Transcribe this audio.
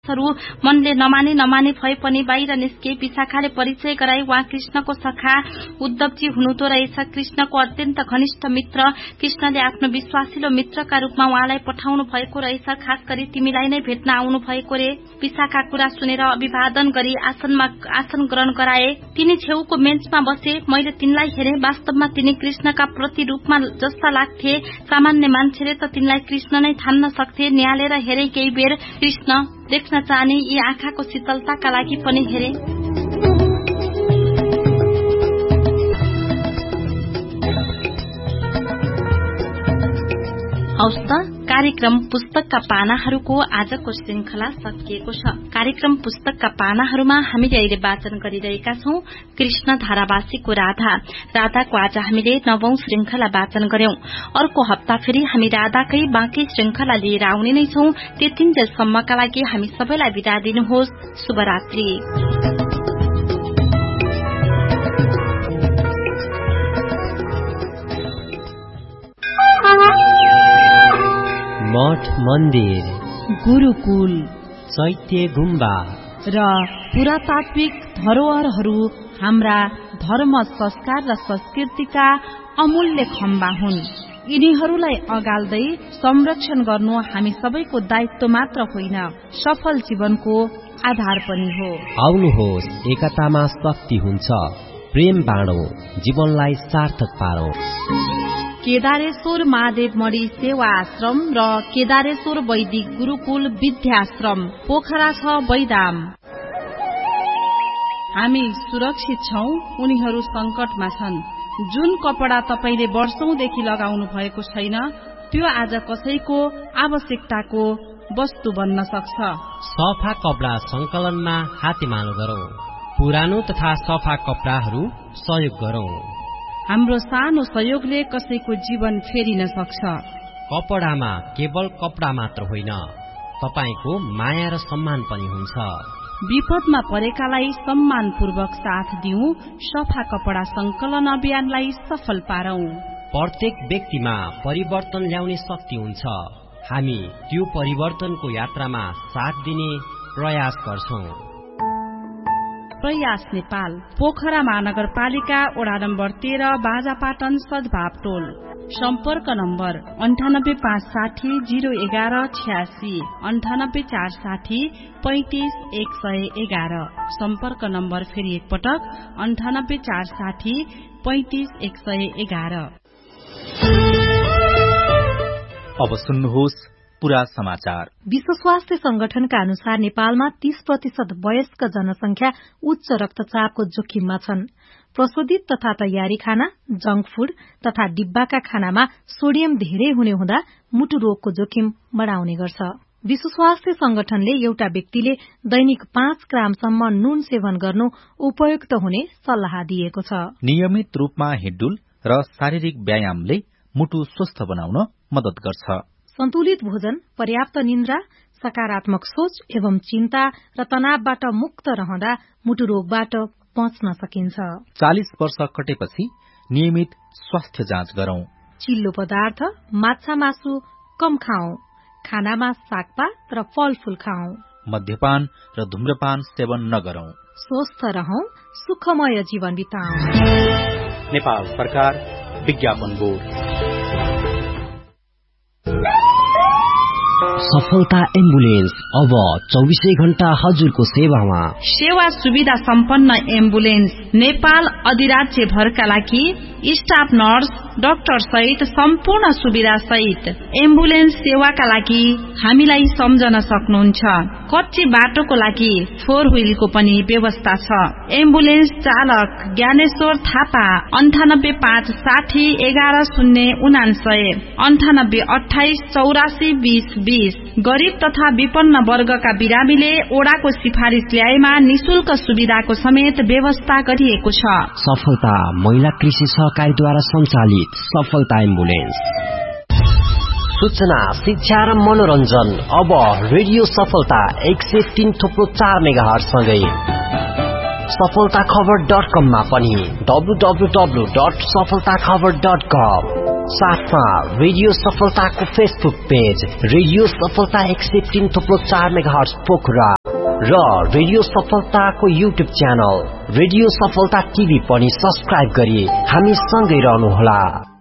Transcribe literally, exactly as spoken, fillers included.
मानिसहरू मनले नमाने नमाने भए पनि बाहिर निस्के। विशाखाले परिचय गराए उहाँ कृष्णको सखा उद्धवजी हुनुहुँदो रहेछ, कृष्णको अत्यन्त घनिष्ठ मित्र। कृष्णले आफ्नो विश्वासिलो मित्रका रूपमा उहाँलाई पठाउनु भएको रहेछ, खास गरी तिमीलाई नै भेट्न आउनु भएको रे। विशाखा कुरा सुनेर अभिवादन गरी आसनमा आसन ग्रहण गराए। तिनी छेउको बेन्चमा बसे। मैले तिनलाई हेरे, वास्तवमा तिनी कृष्णका प्रतिरूपमा जस्ता लाग्थे। सामान्य मान्छेले त तिनलाई कृष्ण नै ठान्न सक्थे। निहालेर हेरे केही बेर, कृष्ण देख्न चाहने यी आँखाको शीतलताका लागि पनि हेरे। हौस् त, कार्यक्रम पुस्तकका पानाहरूको आजको श्रृंखला सकिएको छ। कार्यक्रम पुस्तकका पानाहरूमा हामीले अहिले वाचन गरिरहेका छौं कृष्ण धारावासीको राधा। राधाको आज हामीले नवौं श्रृंखला वाचन गर्यौं। अर्को हप्ता फेरि हामी राधाकै बाँकी श्रृंखला लिएर आउने नै छौं। त्यतिन्जेलसम्मका लागि हामी सबैलाई बिदा दिनुहोस्। शुभरात्रि। मठ मन्दिर, गुरुकुल, चैत्य गुम्बा र पुरातात्विक धरोहरहरू हाम्रा धर्म, संस्कार र संस्कृतिका अमूल्य खम्बा हुन्। यिनीहरूलाई अगाल्दै संरक्षण गर्नु हामी सबैको दायित्व मात्र होइन, सफल जीवनको आधार पनि हो। आउनुहोस्, एकतामा शक्ति हुन्छ। प्रेम बाँडौं, जीवनलाई सार्थक पारौं। केदारेश्वर महादेव मणि सेवा आश्रम र केदारेश्वर वैदिक गुरुकुल विद्याश्रम पोखरा छ बैदाम। हामी सुरक्षित छौं, उनीहरू संकटमा छन्। जुन कपडा तपाईले वर्षौंदेखि लगाउनु भएको छैन, त्यो आज कसैको आवश्यकताको वस्तु बन्न सक्छ। सफा कपडा संकलनमा हातेमालो गरौं। पुरानो तथा सफा कपडाहरू सहयोग गरौं। हाम्रो सानो सहयोगले कसैको जीवन फेरिन सक्छ। कपडामा केवल कपडा मात्र होइन, तपाईको माया र सम्मान पनि हुन्छ। विपदमा परेकालाई सम्मानपूर्वक साथ दिउँ। सफा कपडा संकलन अभियानलाई सफल पारौं। प्रत्येक व्यक्तिमा परिवर्तन ल्याउने शक्ति हुन्छ। हामी त्यो परिवर्तनको यात्रामा साथ दिने प्रयास गर्छौं। प्रयास नेपाल, पोखरा महानगरपालिका, वडा नम्बर तेह्र, बाजापाटन, सद्भाव टोल। सम्पर्क नम्बर अन्ठानब्बे पाँच साठी जीरो एघार छ्यासी, अन्ठानब्बे चार साठी पैंतिस एक सय एघार। सम्पर्क नम्बर फेरि एकपटक अन्ठानब्बे चार साठी पैंतिस एक सय एघार। अब सुन्नुहोस् पूरा समाचार। विश्व स्वास्थ्य संगठनका अनुसार नेपालमा तीस प्रतिशत वयस्क जनसंख्या उच्च रक्तचापको जोखिममा छन्। प्रशोधित तथा तयारी खाना, जंक फूड तथा डिब्बाका खानामा सोडियम धेरै हुने हुँदा मुटु रोगको जोखिम बढ़ाउने गर्छ। विश्व स्वास्थ्य संगठनले एउटा व्यक्तिले दैनिक पाँच ग्रामसम्म नुन सेवन गर्नु उपयुक्त हुने सल्लाह दिएको छ। नियमित रूपमा हिँडडुल र शारीरिक व्यायामले मुटु स्वस्थ बनाउन मद्दत गर्छ। सन्तुलित भोजन, पर्याप्त निन्द्रा, सकारात्मक सोच एवं चिन्ता र तनावबाट मुक्त रहँदा मुटु रोगबाट बच्न सकिन्छ। चालीस वर्ष कटेपछि नियमित स्वास्थ्य जाँच गरौं। चिल्लो पदार्थ, माछा मासु कम खाऊ। खानामा सागपात र फलफूल खाऊ। मद्यपान र धूम्रपान सेवन नगरौं। स्वस्थ रहौं, सुखमय जीवन बिताऊ। नेपाल सरकार, विज्ञापन बोर्ड। सफलता एम्बुलेन्स अब चौबीसै घण्टा हजुरको सेवामा। सेवा सुविधा सम्पन्न एम्बुलेन्स नेपाल अधिराज्य भरका लागि स्टाफ नर्स, डाक्टर सहित सम्पूर्ण सुविधा सहित एम्बुलेन्स सेवाका लागि हामीलाई सम्झन सक्नुहुन्छ। कच्ची बाटोको लागि फोर व्हीलको पनि व्यवस्था छ। एम्बुलेन्स चालक ज्ञानेश्वर थापा, अन्ठानब्बे पाँच साठी एघार शून्य उनासय, अन्ठानब्बे अठाइस चौरासी बीस बीस। गरीब तथा विपन्न वर्गका बिरामीले ओडाको सिफारिश ल्याएमा निशुल्क सुविधाको समेत व्यवस्था गरिएको छ। सफलता महिला कृषि सहकारीद्वारा सञ्चालित सफलता एम्बुलेन्स। सूचना, शिक्षा र मनोरञ्जन अब रेडियो सफलता एक सय तीन थोप्लो चार मेगा हर्ज सँगै सफलता खबर डट कममा पनि डब्लु डब्लु डब्लु डट सफलता खबर डट कम। साथमा रेडियो सफलताको फेसबुक पेज रेडियो सफलता एक सय तीन थुप्रो चार मेगाहर्ज पोखरा र रेडियो सफलताको युट्युब च्यानल रेडियो सफलता टिभी पनि सब्स्क्राइब गरी हामी सँगै रहनुहोला।